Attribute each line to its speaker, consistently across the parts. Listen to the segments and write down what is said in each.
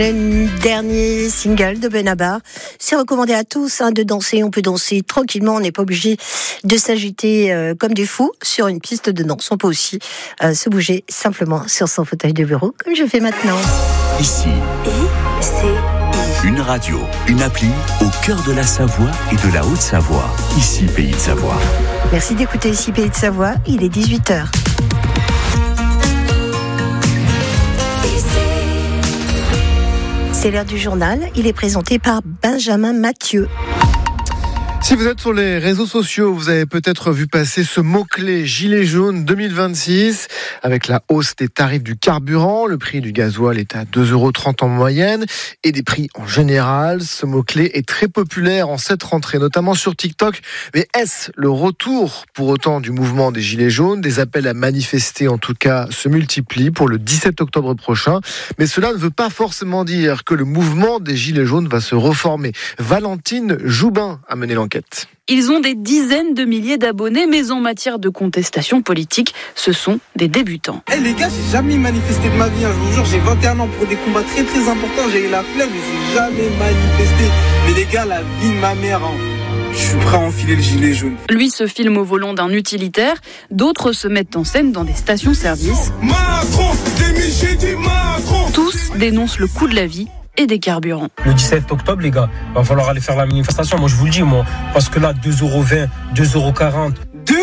Speaker 1: Le dernier single de Benabar, c'est recommandé à tous de danser. On peut danser tranquillement, on n'est pas obligé de s'agiter comme des fous sur une piste de danse. On peut aussi se bouger simplement sur son fauteuil de bureau, comme je fais maintenant.
Speaker 2: Ici, une radio, une appli au cœur de la Savoie et de la Haute-Savoie. Ici, Pays de Savoie.
Speaker 1: Merci d'écouter Ici, Pays de Savoie. Il est 18h. C'est l'heure du journal. Il est présenté par Benjamin Mathieu.
Speaker 3: Si vous êtes sur les réseaux sociaux, vous avez peut-être vu passer ce mot-clé Gilets jaunes 2026. Avec la hausse des tarifs du carburant, le prix du gasoil est à 2,30 € en moyenne et des prix en général. Ce mot-clé est très populaire en cette rentrée, notamment sur TikTok. Mais est-ce le retour pour autant du mouvement des Gilets jaunes ? Des appels à manifester en tout cas se multiplient pour le 17 octobre prochain. Mais cela ne veut pas forcément dire que le mouvement des Gilets jaunes va se reformer. Valentine Joubin a mené l'enquête.
Speaker 4: Ils ont des dizaines de milliers d'abonnés, mais en matière de contestation politique, ce sont des débutants.
Speaker 5: Les gars, j'ai jamais manifesté de ma vie, je vous jure, j'ai 21 ans pour des combats très très importants, j'ai eu la flemme, mais j'ai jamais manifesté. Mais les gars, la vie de ma mère, je suis prêt à enfiler le gilet jaune.
Speaker 4: Lui se filme au volant d'un utilitaire, d'autres se mettent en scène dans des stations-service.
Speaker 5: Macron, j'ai dit Macron.
Speaker 4: Tous dénoncent le coût de la vie et des carburants.
Speaker 6: Le 17 octobre, les gars, va falloir aller faire la manifestation. Moi, je vous le dis, parce que là, 2,20 €, 2,40 €.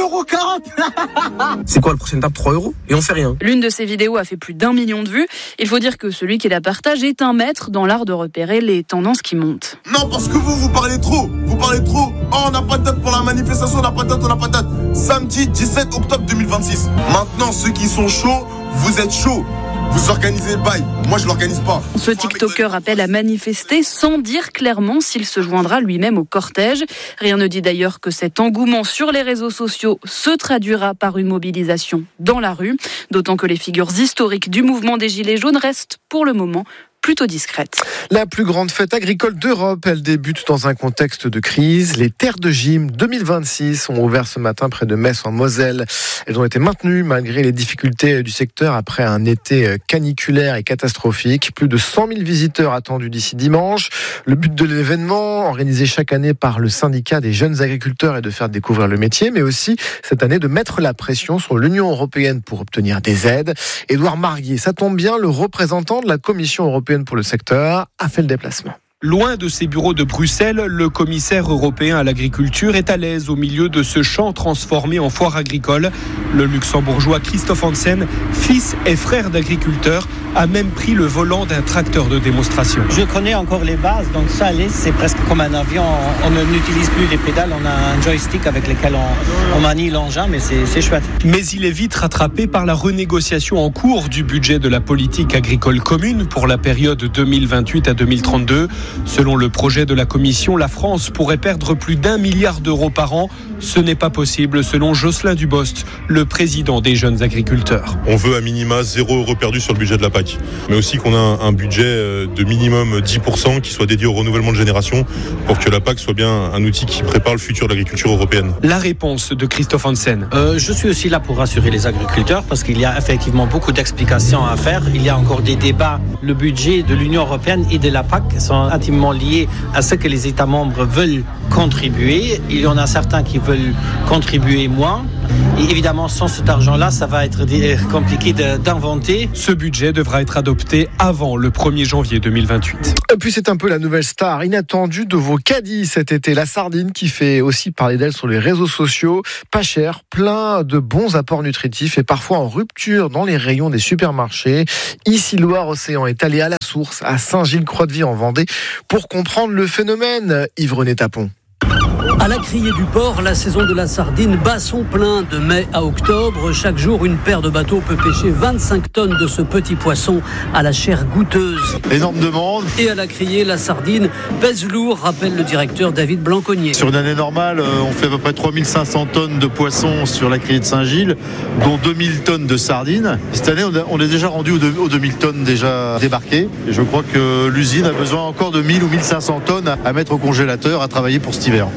Speaker 5: 2,40 €.
Speaker 6: C'est quoi le prochain étape ? 3 € et on fait rien.
Speaker 4: L'une de ces vidéos a fait plus d'1 million de vues. Il faut dire que celui qui la partage est un maître dans l'art de repérer les tendances qui montent.
Speaker 7: Non, parce que vous parlez trop. Vous parlez trop. Oh, on n'a pas de date pour la manifestation, on n'a pas de date. Samedi 17 octobre 2026. Maintenant, ceux qui sont chauds, vous êtes chauds. Vous organisez le bail, moi je l'organise pas.
Speaker 4: Ce TikToker appelle à manifester sans dire clairement s'il se joindra lui-même au cortège. Rien ne dit d'ailleurs que cet engouement sur les réseaux sociaux se traduira par une mobilisation dans la rue. D'autant que les figures historiques du mouvement des Gilets jaunes restent pour le moment plutôt discrète.
Speaker 3: La plus grande fête agricole d'Europe, elle débute dans un contexte de crise. Les terres de gym 2026 ont ouvert ce matin près de Metz en Moselle. Elles ont été maintenues malgré les difficultés du secteur après un été caniculaire et catastrophique. Plus de 100 000 visiteurs attendus d'ici dimanche. Le but de l'événement, organisé chaque année par le syndicat des jeunes agriculteurs, est de faire découvrir le métier, mais aussi cette année de mettre la pression sur l'Union européenne pour obtenir des aides. Édouard Marguier, ça tombe bien, le représentant de la Commission européenne pour le secteur a fait le déplacement.
Speaker 8: Loin de ses bureaux de Bruxelles, le commissaire européen à l'agriculture est à l'aise au milieu de ce champ transformé en foire agricole. Le luxembourgeois Christophe Hansen, fils et frère d'agriculteur, a même pris le volant d'un tracteur de démonstration.
Speaker 9: Je connais encore les bases, donc ça, c'est presque comme un avion. On n'utilise plus les pédales, on a un joystick avec lequel on manie l'engin, mais c'est chouette.
Speaker 8: Mais il est vite rattrapé par la renégociation en cours du budget de la politique agricole commune pour la période 2028 à 2032. Selon le projet de la Commission, la France pourrait perdre plus d'1 milliard d'euros par an. Ce n'est pas possible, selon Jocelyn Dubost, le président des jeunes agriculteurs.
Speaker 10: On veut à minima 0 € perdu sur le budget de la PAC, mais aussi qu'on a un budget de minimum 10% qui soit dédié au renouvellement de génération pour que la PAC soit bien un outil qui prépare le futur de l'agriculture européenne.
Speaker 8: La réponse de Christophe Hansen.
Speaker 9: Je suis aussi là pour rassurer les agriculteurs parce qu'il y a effectivement beaucoup d'explications à faire. Il y a encore des débats. Le budget de l'Union européenne et de la PAC sont intimement liés à ce que les États membres veulent contribuer. Il y en a certains qui veulent contribuer moins. Et évidemment, sans cet argent-là, ça va être compliqué d'inventer.
Speaker 8: Ce budget devra être adopté avant le 1er janvier 2028.
Speaker 3: Et puis c'est un peu la nouvelle star inattendue de vos caddies cet été, la sardine qui fait aussi parler d'elle sur les réseaux sociaux. Pas cher, plein de bons apports nutritifs et parfois en rupture dans les rayons des supermarchés. Ici, Loire-Océan est allé à la source, à Saint-Gilles-Croix-de-Vie en Vendée, pour comprendre le phénomène. Yves-René Tapon.
Speaker 11: À la criée du port, la saison de la sardine bat son plein de mai à octobre. Chaque jour, une paire de bateaux peut pêcher 25 tonnes de ce petit poisson à la chair goûteuse.
Speaker 12: Énorme demande.
Speaker 11: Et à la criée, la sardine pèse lourd, rappelle le directeur David Blanconnier.
Speaker 12: Sur une année normale, on fait à peu près 3500 tonnes de poissons sur la criée de Saint-Gilles, dont 2000 tonnes de sardines. Cette année, on est déjà rendu aux 2000 tonnes déjà débarquées. Et je crois que l'usine a besoin encore de 1000 ou 1500 tonnes à mettre au congélateur, à travailler pour cet hiver.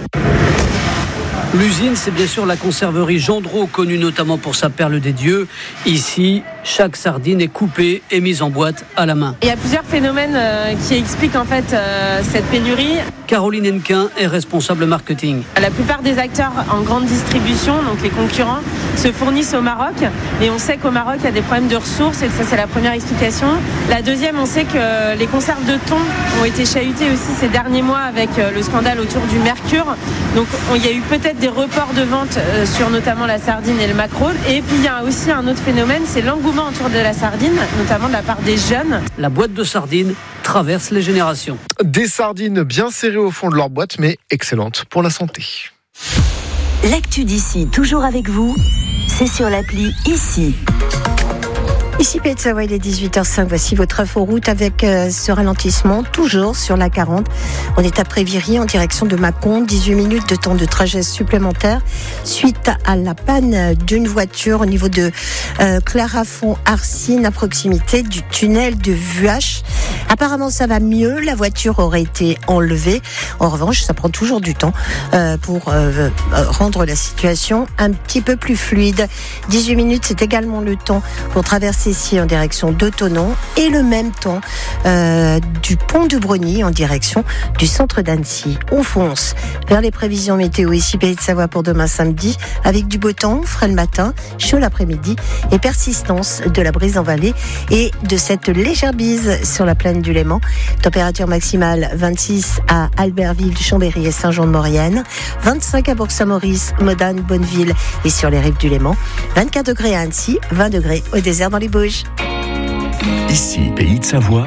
Speaker 11: L'usine, c'est bien sûr la conserverie Gendreau, connue notamment pour sa perle des dieux. Ici, Chaque sardine est coupée et mise en boîte à la main.
Speaker 13: Il y a plusieurs phénomènes qui expliquent en fait cette pénurie.
Speaker 11: Caroline Hennequin est responsable marketing.
Speaker 13: La plupart des acteurs en grande distribution, donc les concurrents, se fournissent au Maroc. Et on sait qu'au Maroc, il y a des problèmes de ressources, et ça, c'est la première explication. La deuxième, on sait que les conserves de thon ont été chahutées aussi ces derniers mois avec le scandale autour du mercure. Donc il y a eu peut-être des reports de vente sur notamment la sardine et le maquereau. Et puis il y a aussi un autre phénomène, c'est l'engouement autour de la sardine, notamment de la part des jeunes.
Speaker 11: La boîte de sardines traverse les générations.
Speaker 3: Des sardines bien serrées au fond de leur boîte, mais excellentes pour la santé.
Speaker 14: L'actu d'ici, toujours avec vous, c'est sur l'appli Ici.
Speaker 1: Ici Pays de Savoie, il est 18h05. Voici votre inforoute avec ce ralentissement, toujours sur la 40. On est à Préviry en direction de Mâcon. 18 minutes de temps de trajet supplémentaire suite à la panne d'une voiture au niveau de Clarafond-Arcine, à proximité du tunnel de Vuache. Apparemment, ça va mieux. La voiture aurait été enlevée. En revanche, ça prend toujours du temps pour rendre la situation un petit peu plus fluide. 18 minutes, c'est également le temps pour traverser ici en direction d'Autonon et le même temps du pont de Brogny en direction du centre d'Annecy. On fonce vers les prévisions météo ici Pays de Savoie pour demain samedi avec du beau temps, frais le matin, chaud l'après-midi et persistance de la brise en vallée et de cette légère bise sur la plaine du Léman. Température maximale 26 à Albertville, Chambéry et Saint-Jean-de-Maurienne, 25 à Bourg-Saint-Maurice, Modane, Bonneville et sur les rives du Léman, 24 degrés à Annecy, 20 degrés au désert dans les Bouches.
Speaker 2: Ici, Pays de Savoie.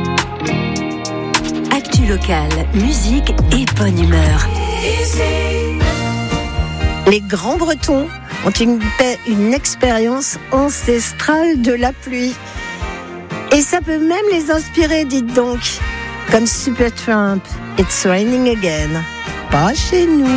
Speaker 14: Actu locale, musique et bonne humeur.
Speaker 1: Les Grands Bretons ont une expérience ancestrale de la pluie. Et ça peut même les inspirer, dites donc. Comme Supertramp, It's Raining Again. Pas chez nous.